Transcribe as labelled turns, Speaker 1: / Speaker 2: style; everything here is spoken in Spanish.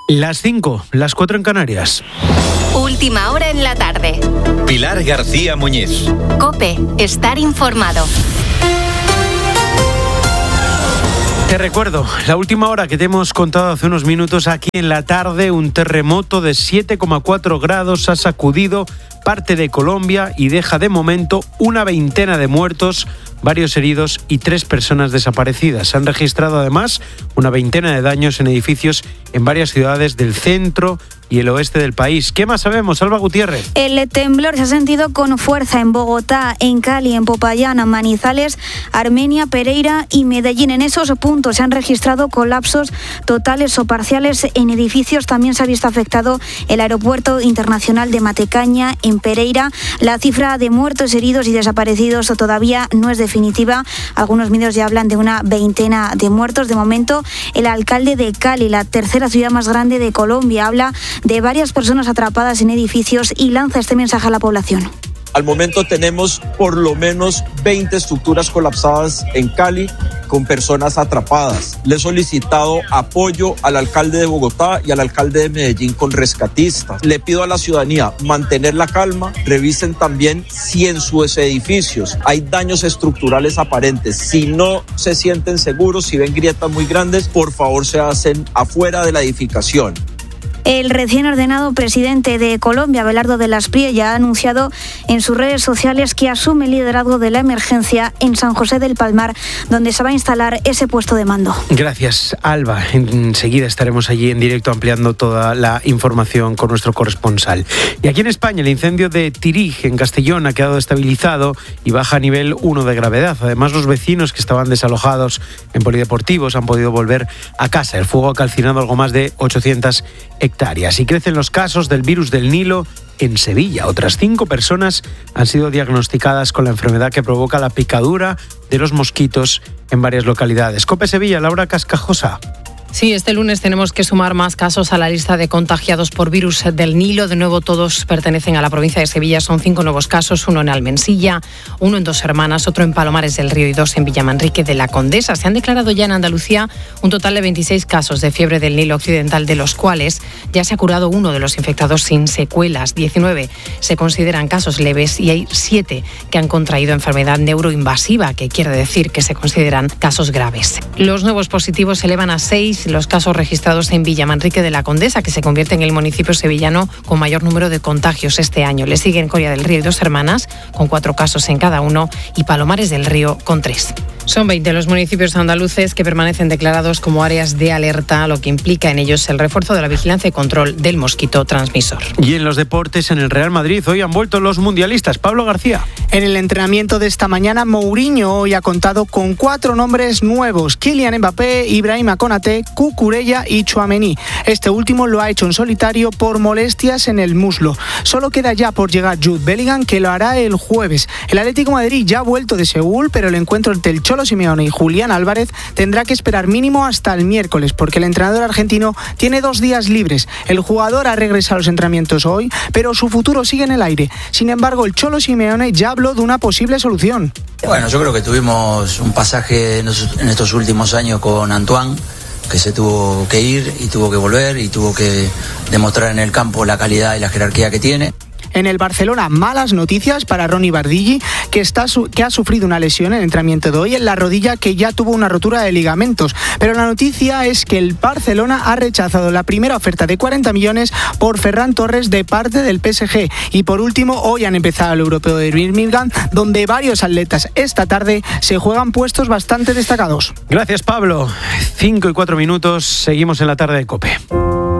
Speaker 1: Las 5, las 4 en Canarias.
Speaker 2: Última hora en la tarde.
Speaker 3: Pilar García Muñiz.
Speaker 2: COPE, estar informado.
Speaker 1: Te recuerdo, la última hora que te hemos contado hace unos minutos, aquí en la tarde, un terremoto de 7,4 grados ha sacudido parte de Colombia y deja de momento una veintena de muertos, varios heridos y 3 personas desaparecidas. Se han registrado además una veintena de daños en edificios en varias ciudades del centro y el oeste del país. ¿Qué más sabemos, Alba Gutiérrez?
Speaker 4: El temblor se ha sentido con fuerza en Bogotá, en Cali, en Popayán, Manizales, Armenia, Pereira y Medellín. En esos puntos se han registrado colapsos totales o parciales en edificios. También se ha visto afectado el aeropuerto internacional de Matecaña, en Pereira. La cifra de muertos, heridos y desaparecidos todavía no es definitiva. Algunos medios ya hablan de una veintena de muertos. De momento, el alcalde de Cali, la tercera ciudad más grande de Colombia, habla de varias personas atrapadas en edificios y lanza este mensaje a la población.
Speaker 5: Al momento tenemos por lo menos 20 estructuras colapsadas en Cali con personas atrapadas. Le he solicitado apoyo al alcalde de Bogotá y al alcalde de Medellín con rescatistas. Le pido a la ciudadanía mantener la calma, revisen también si en sus edificios hay daños estructurales aparentes. Si no se sienten seguros, si ven grietas muy grandes, por favor se hacen afuera de la edificación.
Speaker 4: El recién ordenado presidente de Colombia, Abelardo de las Priella, ha anunciado en sus redes sociales que asume el liderazgo de la emergencia en San José del Palmar, donde se va a instalar ese puesto de mando.
Speaker 1: Gracias, Alba. Enseguida estaremos allí en directo ampliando toda la información con nuestro corresponsal. Y aquí en España, el incendio de Tirig, en Castellón, ha quedado estabilizado y baja a nivel 1 de gravedad. Además, los vecinos que estaban desalojados en polideportivos han podido volver a casa. El fuego ha calcinado algo más de 800 hectáreas. Y crecen los casos del virus del Nilo en Sevilla. Otras 5 personas han sido diagnosticadas con la enfermedad que provoca la picadura de los mosquitos en varias localidades. COPE Sevilla, Laura Cascajosa.
Speaker 6: Sí, este lunes tenemos que sumar más casos a la lista de contagiados por virus del Nilo. De nuevo, todos pertenecen a la provincia de Sevilla. Son 5 nuevos casos, 1 en Almensilla, 1 en Dos Hermanas, otro en Palomares del Río y 2 en Villamanrique de la Condesa. Se han declarado ya en Andalucía un total de 26 casos de fiebre del Nilo occidental, de los cuales ya se ha curado 1 de los infectados sin secuelas. 19 se consideran casos leves y hay 7 que han contraído enfermedad neuroinvasiva, que quiere decir que se consideran casos graves. Los nuevos positivos se elevan a 6 los casos registrados en Villamanrique de la Condesa, que se convierte en el municipio sevillano con mayor número de contagios este año. Le siguen Coria del Río y Dos Hermanas, con 4 casos en cada uno, y Palomares del Río, con 3. Son 20 los municipios andaluces que permanecen declarados como áreas de alerta, lo que implica en ellos el refuerzo de la vigilancia y control del mosquito transmisor.
Speaker 1: Y en los deportes, en el Real Madrid, hoy han vuelto los mundialistas. Pablo García.
Speaker 7: En el entrenamiento de esta mañana, Mourinho hoy ha contado con 4 nombres nuevos: Kylian Mbappé, Ibrahima Konaté, Cucurella y Tchouaméni. Este último lo ha hecho en solitario por molestias en el muslo. Solo queda ya por llegar Jude Bellingham, que lo hará el jueves. El Atlético de Madrid ya ha vuelto de Seúl, pero el encuentro entre el Cholo Simeone y Julián Álvarez tendrá que esperar mínimo hasta el miércoles, porque el entrenador argentino tiene 2 días libres. El jugador ha regresado a los entrenamientos hoy, pero su futuro sigue en el aire. Sin embargo, el Cholo Simeone ya habló de una posible solución.
Speaker 8: Bueno, yo creo que tuvimos un pasaje en estos últimos años con Antoine, que se tuvo que ir y tuvo que volver y tuvo que demostrar en el campo la calidad y la jerarquía que tiene.
Speaker 7: En el Barcelona, malas noticias para Ronny Bardghiji, que ha sufrido una lesión en el entrenamiento de hoy en la rodilla, que ya tuvo una rotura de ligamentos. Pero la noticia es que el Barcelona ha rechazado la primera oferta de 40 millones por Ferran Torres de parte del PSG. Y por último, hoy han empezado el europeo de Birmingham, donde varios atletas esta tarde se juegan puestos bastante destacados.
Speaker 1: Gracias, Pablo. 5 y 4 minutos, seguimos en la tarde de COPE.